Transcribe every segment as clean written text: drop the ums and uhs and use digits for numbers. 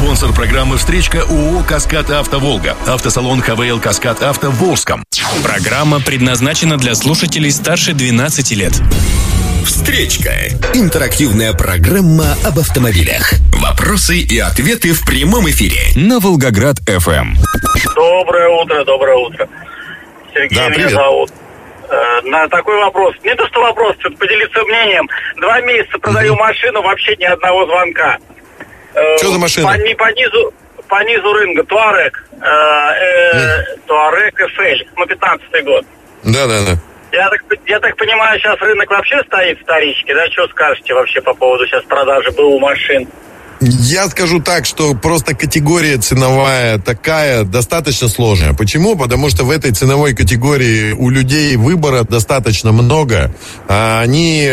Спонсор программы «Встречка» ООО «Каскад Авто Волга». Автосалон ХВЛ «Каскад Авто» в Волжском. Программа предназначена для слушателей старше 12 лет. «Встречка» – интерактивная программа об автомобилях. Вопросы и ответы в прямом эфире на Волгоград-ФМ. Доброе утро. Сергей меня зовут. На такой вопрос. Не то что вопрос, что поделиться мнением. 2 месяца продаю машину, вообще ни одного звонка. Что за машина? По низу рынка. Туарек. Туарек FL. 15-й год. Да. Я так понимаю, сейчас рынок вообще стоит вторички, да? Что скажете вообще по поводу сейчас продажи БУ машин? Я скажу так, что просто категория ценовая такая достаточно сложная. Почему? Потому что в этой ценовой категории у людей выбора достаточно много. Они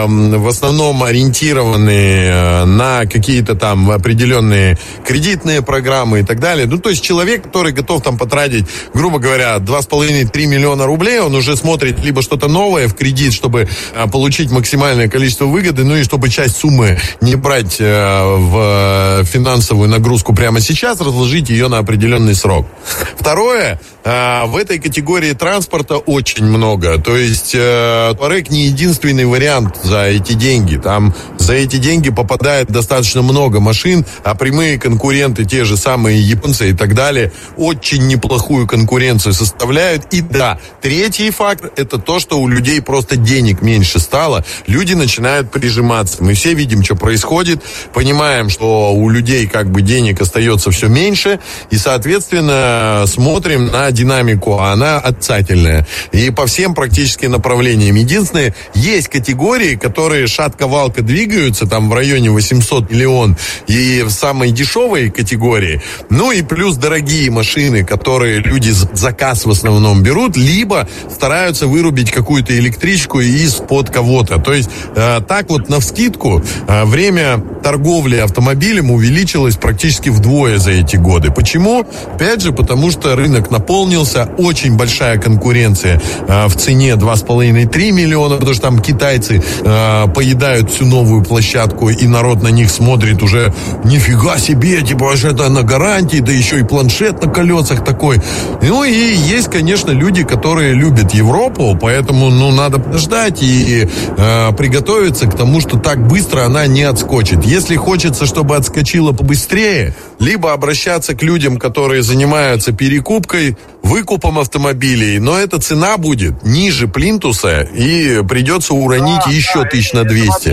в основном ориентированы на какие-то там определенные кредитные программы и так далее. Ну, то есть человек, который готов там потратить, грубо говоря, 2,5-3 миллиона рублей, он уже смотрит либо что-то новое в кредит, чтобы получить максимальное количество выгоды, ну и чтобы часть суммы не брать в финансовую нагрузку прямо сейчас, разложить ее на определенный срок. Второе, в этой категории транспорта очень много. То есть Touareg не единственный вариант за эти деньги. Там за эти деньги попадает достаточно много машин, а прямые конкуренты, те же самые японцы и так далее, очень неплохую конкуренцию составляют. И да, третий фактор – это то, что у людей просто денег меньше стало. Люди начинают прижиматься. Мы все видим, что происходит, понимаем, что у людей как бы денег остается все меньше, и, соответственно, смотрим на динамику, а она отрицательная. И по всем практически направлениям. Единственное, есть категории, которые шатко-валко двигаются, там в районе 800 миллион, и в самой дешевой категории, ну и плюс дорогие машины, которые люди заказ в основном берут, либо стараются вырубить какую-то электричку из-под кого-то. То есть, так вот навскидку, время торговли автомобилем увеличилось практически вдвое за эти годы. Почему? Опять же, потому что рынок наполнился, очень большая конкуренция в цене 2,5-3 миллиона, потому что там китайцы поедают всю новую площадку, и народ на них смотрит уже, нифига себе, типа, аж это на гарантии, да еще и планшет на колесах такой. Ну и есть, конечно, люди, которые любят Европу, поэтому, надо подождать и приготовиться к тому, что так быстро она не отскочит. Если хочется, чтобы отскочила побыстрее, либо обращаться к людям, которые занимаются перекупкой, выкупом автомобилей, но эта цена будет ниже плинтуса, и придется уронить еще 1200.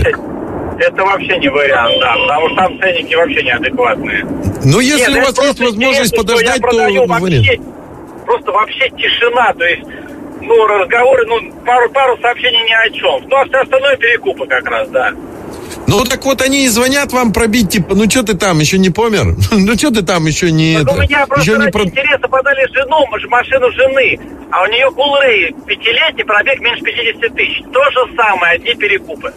Это вообще не вариант, да, потому что там ценники вообще неадекватные. Ну, если у вас есть возможность подождать, то вообще, просто вообще тишина, то есть, разговоры, пару сообщений ни о чем. А все остальное перекупы как раз, да. Ну, так вот они и звонят вам пробить, типа, что ты там, еще не помер? Что ты там, еще не... У меня просто ради интереса подали машину жены, а у нее Coolray 5-летний, пробег меньше 50 тысяч. То же самое, одни перекупы.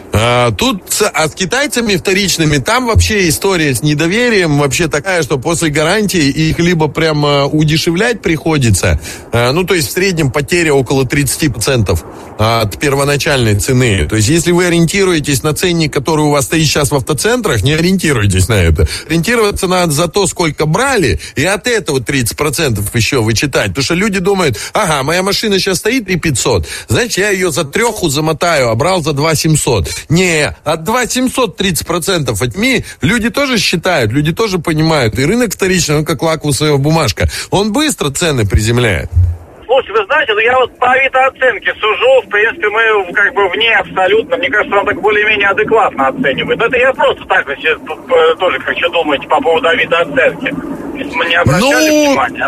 Тут с китайцами вторичными, там вообще история с недоверием вообще такая, что после гарантии их либо прямо удешевлять приходится, то есть в среднем потеря около 30% от первоначальной цены. То есть если вы ориентируетесь на ценник, который у вас стоит сейчас в автоцентрах, не ориентируйтесь на это. Ориентироваться надо за то, сколько брали, и от этого 30% еще вычитать. Потому что люди думают, моя машина сейчас стоит 3500, значит, я ее за 3 замотаю, а брал за 2700. Не, от 2700 30% отми. Люди тоже считают, люди тоже понимают. И рынок вторичный, он как лакмусовая бумажка. Он быстро цены приземляет. Слушайте, вы знаете, я вот по Авито-оценке сужу, в принципе, мы как бы вне абсолютно, мне кажется, он так более-менее адекватно оценивает. Но это я просто так тоже хочу думать по поводу Авито-оценки. Мы не обращали внимания.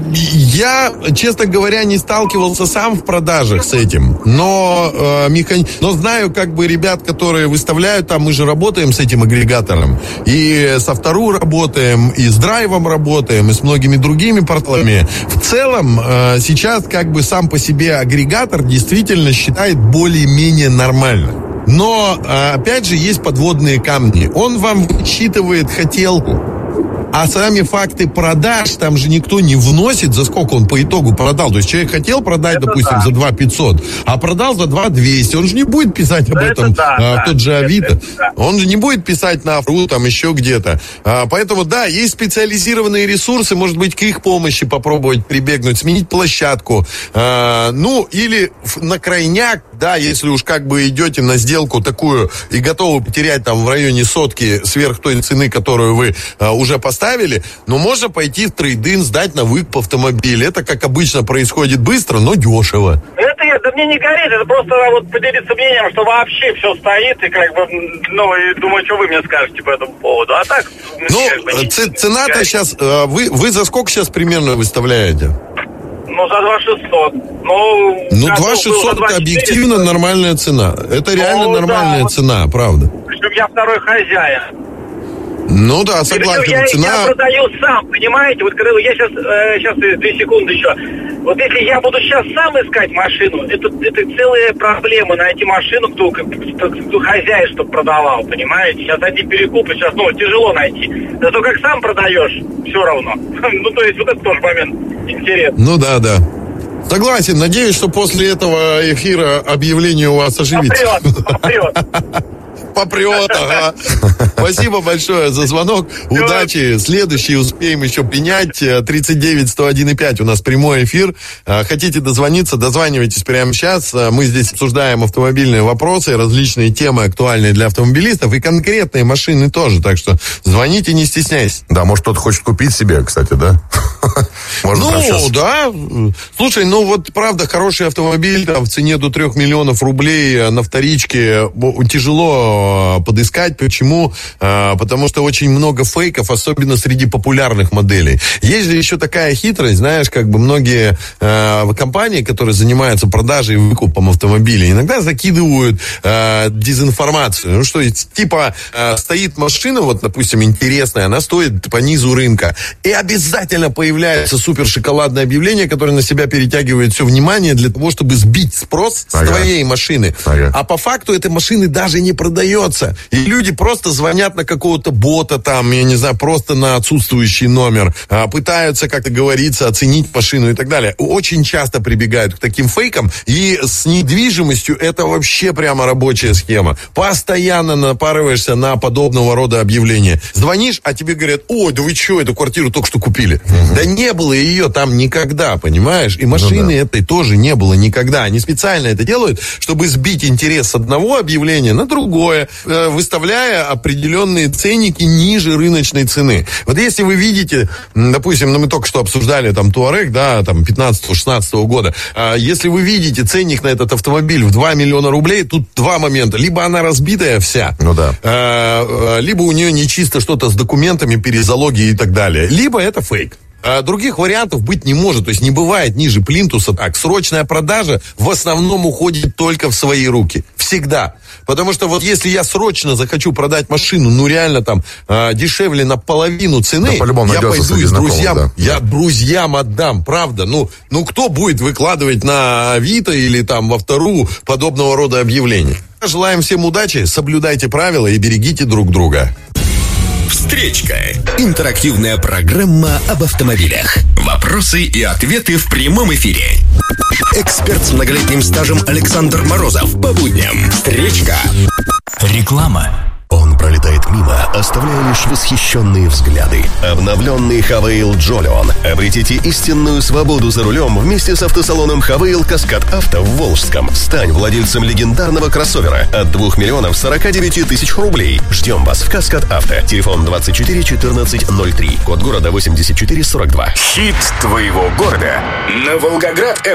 Я, честно говоря, не сталкивался сам в продажах с этим, но знаю как бы ребят, которые выставляют там, мы же работаем с этим агрегатором, и с Автору работаем, и с Драйвом работаем, и с многими другими порталами. В целом, сейчас как бы сам по себе агрегатор действительно считает более-менее нормально. Но, опять же, есть подводные камни. Он вам высчитывает хотелку. А сами факты продаж там же никто не вносит, за сколько он по итогу продал. То есть человек хотел продать, это допустим, за 2 500, а продал за 2 200. Он же не будет писать об этом в тот же Авито. Он же не будет писать на Авто, там еще где-то. Поэтому, да, есть специализированные ресурсы, может быть, к их помощи попробовать прибегнуть, сменить площадку. Ну, или на крайняк, да, если уж как бы идете на сделку такую и готовы потерять там в районе сотки сверх той цены, которую вы уже поставили, но можно пойти в трейд-ин, сдать на выкуп автомобиль. Это, как обычно, происходит быстро, но дешево. Это мне не горит, это просто вот поделиться мнением, что вообще все стоит, и как бы, ну, и думаю, что вы мне скажете по этому поводу. А так... Ну, цена-то сейчас... Вы за сколько сейчас примерно выставляете? Ну, за 2600. Ну 2600 это объективно нормальная цена. Это реально нормальная цена, правда. Причем я второй хозяин. Ну да, согласен. Я продаю сам, понимаете? Вот когда я сейчас 2 секунды еще. Вот если я буду сейчас сам искать машину, это целая проблема найти машину, кто хозяин, чтобы продавал, понимаете? Сейчас один перекуп, сейчас, тяжело найти. Зато как сам продаешь, все равно. Ну, то есть вот это тоже момент интересный. Ну да. Согласен, надеюсь, что после этого эфира объявление у вас оживится. Попрет, ага. Спасибо большое за звонок. Удачи. Следующий успеем еще принять. 39-101-5 у нас прямой эфир. Хотите дозвониться, дозванивайтесь прямо сейчас. Мы здесь обсуждаем автомобильные вопросы, различные темы, актуальные для автомобилистов, и конкретные машины тоже. Так что звоните, не стесняйтесь. Да, может, кто-то хочет купить себе, кстати, да? Да. Слушай, вот правда, хороший автомобиль там в цене до 3 миллионов рублей на вторичке тяжело подыскать. Почему? Потому что очень много фейков, особенно среди популярных моделей. Есть же еще такая хитрость, знаешь, как бы многие компании, которые занимаются продажей и выкупом автомобилей, иногда закидывают дезинформацию. Ну что, типа стоит машина, вот, допустим, интересная, она стоит по низу рынка, и обязательно появляется супер шоколадное объявление, которое на себя перетягивает все внимание для того, чтобы сбить спрос с твоей машины. А по факту этой машины даже не продается. И люди просто звонят на какого-то бота там, я не знаю, просто на отсутствующий номер, пытаются, как-то говорится, оценить машину и так далее. Очень часто прибегают к таким фейкам, и с недвижимостью это вообще прямо рабочая схема. Постоянно напарываешься на подобного рода объявления. Звонишь, а тебе говорят: ой, да вы что, эту квартиру только что купили. Да не было ее там никогда, понимаешь? И машины этой тоже не было никогда. Они специально это делают, чтобы сбить интерес с одного объявления на другое, выставляя определенные ценники ниже рыночной цены. Вот если вы видите, допустим, мы только что обсуждали там Touareg, да, там 15-16 года, если вы видите ценник на этот автомобиль в 2 миллиона рублей, тут два момента. Либо она разбитая вся, либо у нее нечисто что-то с документами, перезалоги и так далее. Либо это фейк. Других вариантов быть не может. То есть не бывает ниже плинтуса так. Срочная продажа в основном уходит только в свои руки. Всегда. Потому что вот если я срочно захочу продать машину, реально там дешевле на половину цены, я пойду и друзьям, я друзьям отдам, правда. Ну кто будет выкладывать на Авито или там во Вторую подобного рода объявления? Желаем всем удачи, соблюдайте правила и берегите друг друга. Встречка. Интерактивная программа об автомобилях. Вопросы и ответы в прямом эфире. Эксперт с многолетним стажем Александр Морозов. По будням. Встречка. Реклама. Он пролетает мимо, оставляя лишь восхищенные взгляды. Обновленный Хавейл Джолион. Обретите истинную свободу за рулем вместе с автосалоном Хавейл Каскад Авто в Волжском. Стань владельцем легендарного кроссовера от 2 миллионов 49 тысяч рублей. Ждем вас в Каскад Авто. Телефон 24 14 03. Код города 84 42. Хит твоего города на Волгоград